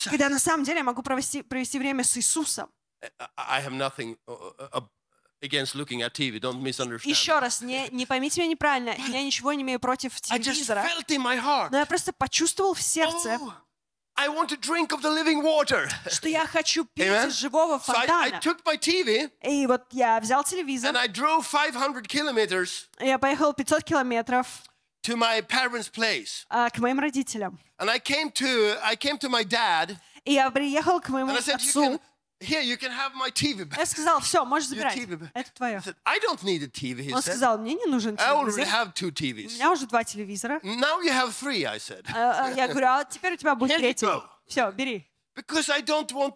Когда на самом деле я могу провести время с Иисусом. I have nothing against looking at TV. Don't misunderstand. Еще раз, не поймите меня неправильно. Я ничего не имею против I just телевизора. felt in my heart. Но я просто почувствовал в сердце, Oh, I want to drink of the living water. что я хочу пить Amen. из живого So I фонтана. took my TV И вот я взял телевизор, and I drove 500 kilometers я поехал 500 километров to my parents' place. к моим родителям. And I came to my dad И я приехал к моему and I said, отцу. you can have my TV back. Я сказал, все, можешь Your забирать. TV back. Это твое. I said, I don't need a TV, he Он said. сказал, мне не нужен I already телевизор. have 2 У TVs. меня уже 2 телевизора. Now you have 3, I said. Я говорю, а теперь у тебя будет Here you 3. go. Все, бери. Because I didn't want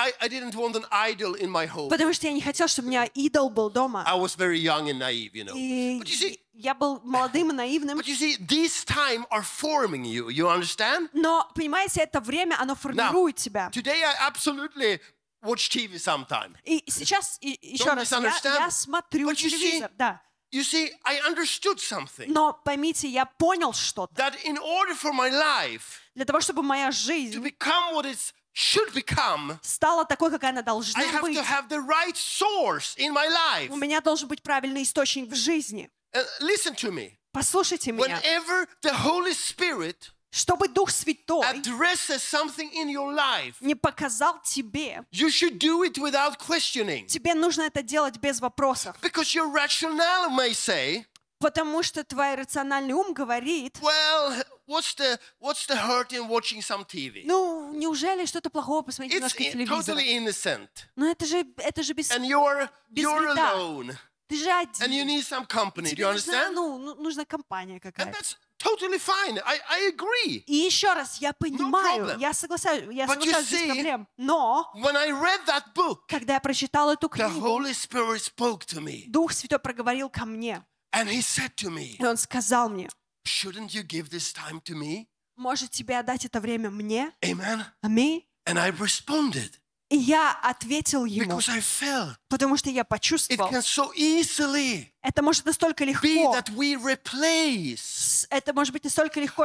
an idol in my home. Потому что я не хотел, чтобы у меня идол был дома. I was very young and naive, you know. But you see, И я был молодым и наивным. these time are forming you. You understand? Но, понимаете, это время, оно формирует тебя. Today I absolutely watch TV sometime. И сейчас, еще Don't раз, misunderstand. я смотрю But you телевизор, да. You see, I understood something. Но поймите, я понял что-то. That in order for my life Для того, чтобы моя to жизнь become what it should become, стала такой, какая она должна I have быть. to have the right source in my life. У меня должен быть правильный источник в жизни. Listen to me. Послушайте меня. Whenever the Holy Spirit Чтобы Дух Святой addresses something in your life, не показал тебе, you should do it without questioning. тебе нужно это делать без вопросов. Because your rationale may say, Потому что твой рациональный ум говорит, well, what's the hurt in watching some TV? ну, неужели что-то плохого посмотреть It's немножко телевизора? totally innocent. Но это же без And you're вреда. alone. Ты же And you один. need some company. Do Тебе you нужна, understand? нужна компания And какая-то. that's totally fine. I agree. И еще раз, я понимаю, problem. я соглашаюсь But you без see, проблем. Но, When I read that book, когда я прочитал эту the книгу, Holy Spirit spoke to me. Дух Святой проговорил ко мне. And he said to me, И Он сказал мне, shouldn't you give this time to me? может тебе отдать это время мне? Amen. Аминь. And I responded И я ответил ему, because I felt потому что я it почувствовал, can so easily это может настолько be легко, that we replace это может быть настолько легко,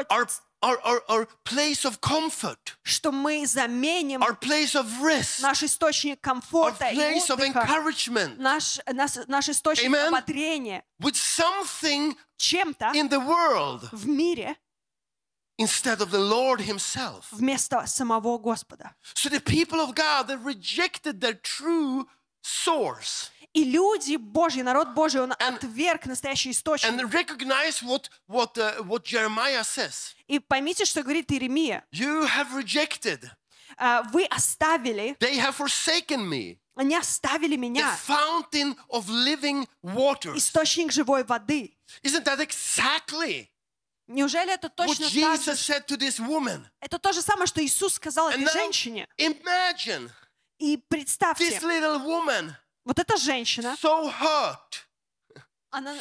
our place of comfort, что мы заменим our place of rest, наш источник our комфорта и place of отдыха, encouragement наш источник Amen. ободрения with something чем-то in the world в мире instead of the Lord himself. вместо самого Господа. So the people of God, they rejected their true source И люди Божьи, народ Божий, он отверг настоящий источник. and recognized what Jeremiah says. И поймите, что говорит Иеремия. You have rejected. Вы оставили, They have forsaken me. они оставили The меня, fountain of living waters. источник живой воды. Isn't that exactly Неужели это what точно так Jesus же? said to this woman? Это то же самое, что Иисус сказал And этой now женщине. imagine И представьте, this little woman, вот эта женщина, so hurt, она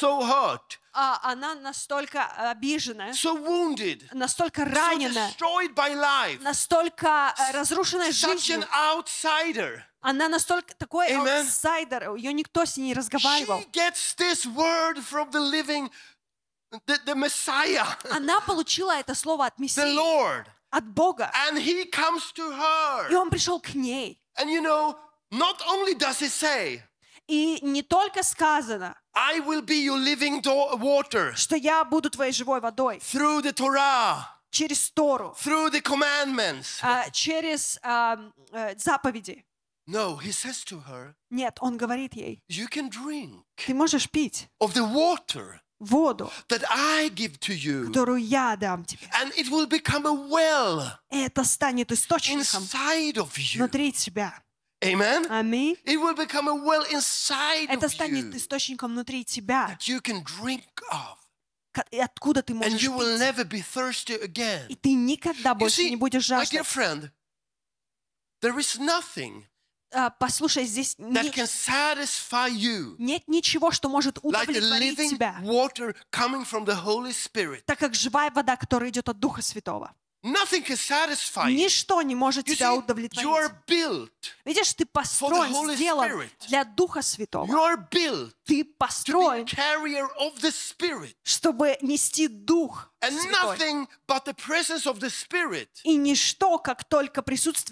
настолько обиженная, so wounded, настолько so раненая, destroyed by life, настолько разрушенная such жизнью. an outsider. Она настолько такой Amen. аутсайдер, ее никто с ней не разговаривал. She gets this word from the living, the Messiah, Она получила это слово от the Мессии, Lord, от Бога. and he comes to И her. он пришел к ней. And you know, not only does he say, И не только сказано, I will be your living water что я буду твоей живой водой through the Torah, через Тору, through the commandments. через заповеди. No, he says to her, Нет, он говорит ей, you can drink ты можешь пить of the water воду, that I give to you, которую я дам тебе. and it will become a well И это станет источником inside of you. внутри тебя. Amen? Аминь. It will become a well inside Это of станет you источником внутри тебя, that you can drink of, и откуда ты and можешь you will пить. never be thirsty И again. ты никогда You больше see, не будешь my dear жаждать. friend, there is nothing Послушай, здесь that can satisfy you нет ничего, что может like the удовлетворить living тебя, water coming from the Holy Spirit. так как живая вода, которая идет от Духа Святого. Nothing can satisfy you. Ничто не может You тебя see, you удовлетворить. are built, Видишь, ты Holy построен, сделан Spirit. для Духа you Святого. are built Ты to be a построен, carrier of the Spirit. чтобы нести Дух And Святой. nothing but the presence of the Spirit И ничто, как только присутствие